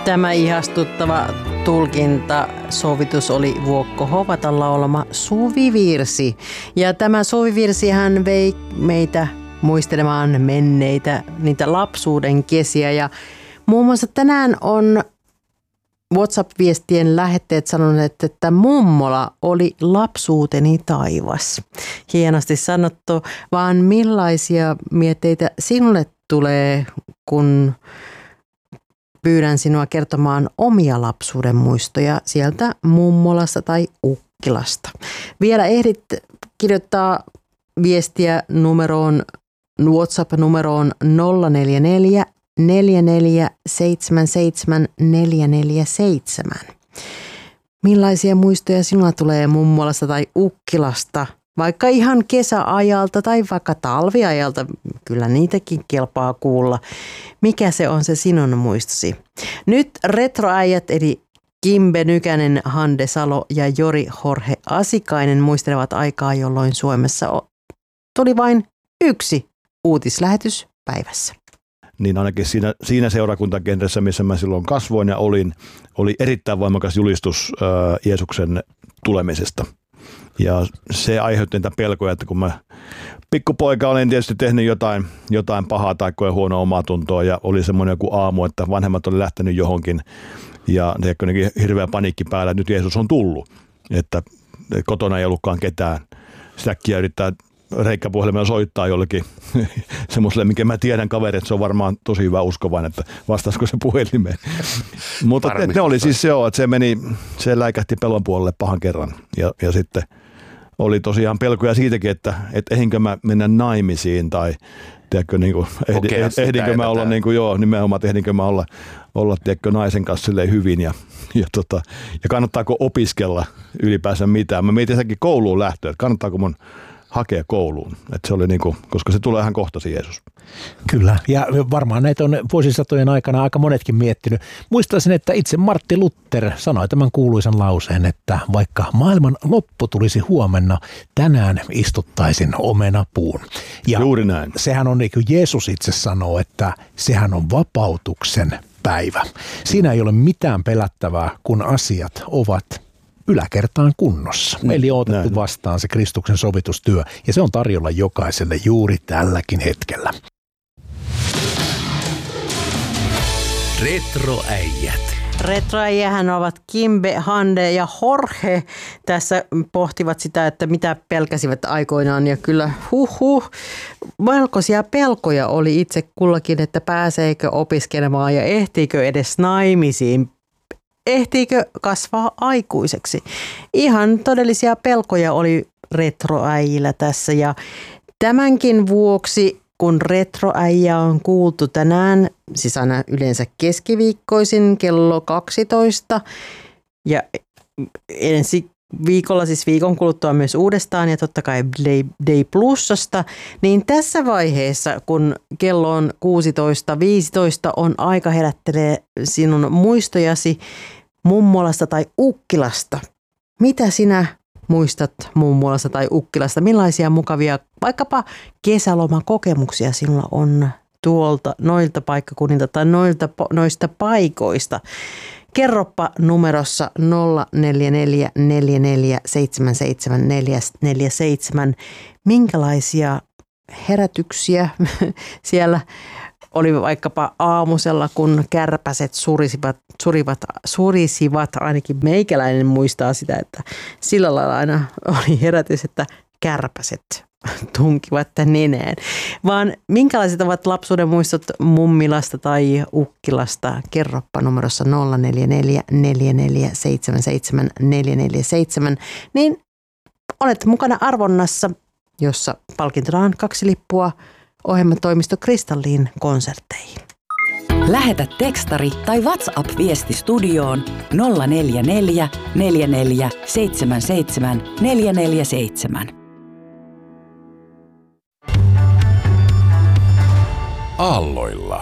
Tämä ihastuttava tulkinta sovitus oli Vuokko Hovatan laulama Suvivirsi. Ja tämä suvivirsihän vei meitä muistelemaan menneitä, niitä lapsuuden kesiä. Ja muun muassa tänään on WhatsApp-viestien lähetteet sanoneet, että mummola oli lapsuuteni taivas. Hienosti sanottu, vaan millaisia mietteitä sinulle tulee, kun pyydän sinua kertomaan omia lapsuuden muistoja sieltä mummolasta tai ukkilasta. Vielä ehdit kirjoittaa viestiä WhatsApp-numeroon 044 4477 447. Millaisia muistoja sinulla tulee mummolasta tai ukkilasta? Vaikka ihan kesäajalta tai vaikka talviajalta, kyllä niitäkin kelpaa kuulla. Mikä se on se sinun muistosi? Nyt retroäijät eli Kimbe Nykänen, Hande Salo ja Jori Jorge Asikainen muistelevat aikaa, jolloin Suomessa tuli vain yksi uutislähetys päivässä. Niin ainakin siinä seurakuntakentässä, missä mä silloin kasvoin ja oli erittäin voimakas julistus Jeesuksen tulemisesta. Ja se aiheutti niitä pelkoja, että kun mä pikkupoika olin tietysti tehnyt jotain pahaa tai koe huonoa omatuntoa ja oli semmoinen joku aamu, että vanhemmat oli lähtenyt johonkin ja hirveä paniikki päällä, että nyt Jeesus on tullut, että kotona ei ollutkaan ketään. Sitäkkiä yrittää reikkäpuhelimella soittaa jollekin semmoiselle, minkä mä tiedän kaveri, että se on varmaan tosi hyvä uskovainen, että vastaisiko se puhelimeen. Mutta ne oli siis se, että se läikähti pelon puolelle pahan kerran ja sitten oli tosiaan pelkoja siitäkin, että ehinkö mä mennä naimisiin tai tiedätkö, ehdinkö mä olla nimenomaan, että ehdinkö mä olla tiedätkö, naisen kanssa silleen hyvin ja kannattaako opiskella ylipäänsä mitään. Mä mietin senkin kouluun lähtöä, että kannattaako mun hakea kouluun. Että se oli koska se tulee ihan kohtasi Jeesus. Kyllä, ja varmaan näitä on vuosisatojen aikana aika monetkin miettinyt. Muistaisin, että itse Martti Luther sanoi tämän kuuluisan lauseen, että vaikka maailman loppu tulisi huomenna, tänään istuttaisin omenapuun. Ja juuri näin. Sehän on niin kuin Jeesus itse sanoo, että sehän on vapautuksen päivä. Siinä ei ole mitään pelättävää, kun asiat ovat yläkertaan kunnossa. Eli on otettu vastaan se Kristuksen sovitustyö ja se on tarjolla jokaiselle juuri tälläkin hetkellä. Retroäijät. Retroäijähän ovat Kimbe, Hande ja Jorge. Tässä pohtivat sitä, että mitä pelkäsivät aikoinaan ja kyllä melkoisia pelkoja oli itse kullakin, että pääseekö opiskelemaan ja ehtiikö edes naimisiin. Ehtiikö kasvaa aikuiseksi? Ihan todellisia pelkoja oli retroäijillä tässä ja tämänkin vuoksi, kun retroäijä on kuultu tänään, siis aina yleensä keskiviikkoisin kello 12 ja ensi viikolla, siis viikon kuluttua myös uudestaan ja totta kai Day Plusasta, niin tässä vaiheessa, kun kello on 16.15, on aika herättelee sinun muistojasi mummolasta tai ukkilasta. Mitä sinä muistat mummolasta tai ukkilasta? Millaisia mukavia vaikkapa kesälomakokemuksia sinulla on noilta paikkakunnilta tai noista paikoista? Kerroppa numerossa 044 4477 447, minkälaisia herätyksiä siellä oli vaikkapa aamusella, kun kärpäset surisivat, ainakin meikäläinen muistaa sitä, että sillä lailla aina oli herätys, että kärpäset tunkivat nenään. Vaan minkälaiset ovat lapsuuden muistot mummilasta tai ukkilasta? Kerroppa numerossa 044 4477 447, niin olet mukana arvonnassa, jossa palkintona on 2 lippua ohjelmatoimisto Kristalliin konsertteihin. Lähetä tekstari tai WhatsApp-viesti studioon 044 44 77 447. Aalloilla.